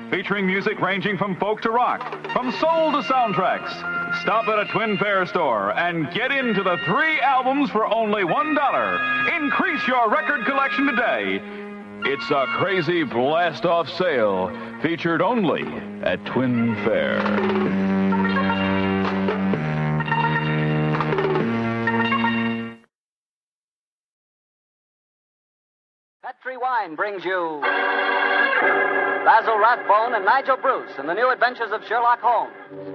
featuring music ranging from folk to rock, from soul to soundtracks. Stop at a Twin Fair store and get into the 3 albums for only $1. Increase your record collection today. It's a crazy blast-off sale featured only at Twin Fair. Petri Wine brings you Basil Rathbone and Nigel Bruce in the new adventures of Sherlock Holmes.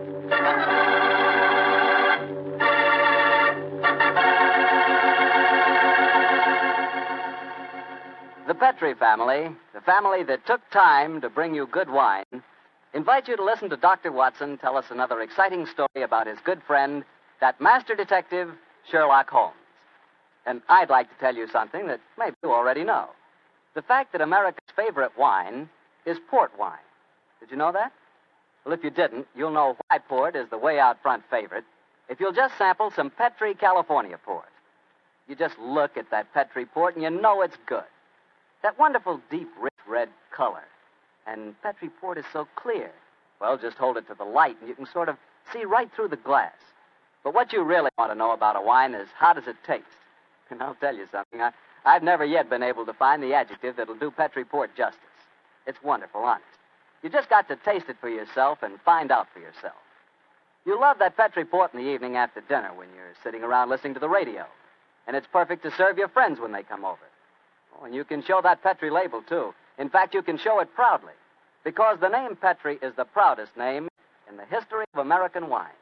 The Petri family, the family that took time to bring you good wine, invite you to listen to Dr. Watson tell us another exciting story about his good friend, that master detective, Sherlock Holmes. And I'd like to tell you something that maybe you already know. The fact that America's favorite wine is port wine. Did you know that? Well, if you didn't, you'll know why port is the way out front favorite if you'll just sample some Petri California port. You just look at that Petri port and you know it's good. That wonderful deep, rich red color. And Petri port is so clear. Well, just hold it to the light and you can sort of see right through the glass. But what you really want to know about a wine is how does it taste? And I'll tell you something. I've never yet been able to find the adjective that'll do Petri port justice. It's wonderful, honest. You just got to taste it for yourself and find out for yourself. You love that Petri port in the evening after dinner when you're sitting around listening to the radio. And it's perfect to serve your friends when they come over. Oh, and you can show that Petri label, too. In fact, you can show it proudly. Because the name Petri is the proudest name in the history of American wine.